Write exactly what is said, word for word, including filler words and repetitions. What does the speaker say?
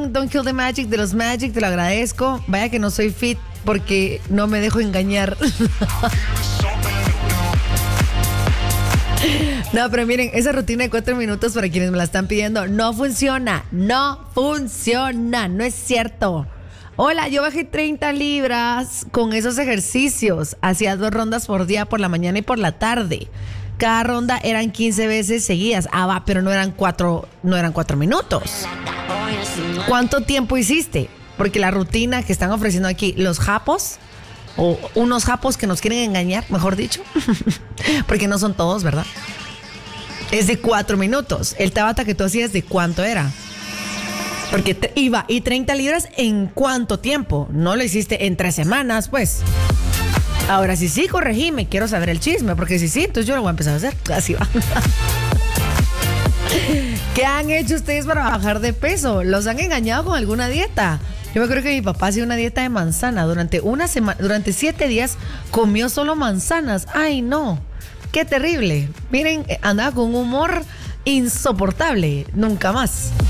Song, Don't Kill the Magic, de los Magic, te lo agradezco. Vaya que no soy fit porque no me dejo engañar. No, pero miren, esa rutina de cuatro minutos para quienes me la están pidiendo no funciona, no funciona, no es cierto. Hola, yo bajé treinta libras con esos ejercicios. Hacía dos rondas por día, por la mañana y por la tarde. Cada ronda eran quince veces seguidas. Ah, va, pero no eran cuatro, no eran cuatro minutos. ¿Cuánto tiempo hiciste? Porque la rutina que están ofreciendo aquí, los japos, o unos japos que nos quieren engañar, mejor dicho, porque no son todos, ¿verdad? Es de cuatro minutos. El Tabata que tú hacías, ¿de cuánto era? Porque te iba, y treinta libras, ¿en cuánto tiempo? No lo hiciste en tres semanas, pues. Ahora, si sí, corregime, quiero saber el chisme, porque si sí, entonces yo lo voy a empezar a hacer. Así va. ¿Qué han hecho ustedes para bajar de peso? ¿Los han engañado con alguna dieta? Yo me acuerdo que mi papá hacía una dieta de manzana. Durante una semana, durante siete días comió solo manzanas. ¡Ay, no! ¡Qué terrible! Miren, andaba con un humor insoportable. Nunca más.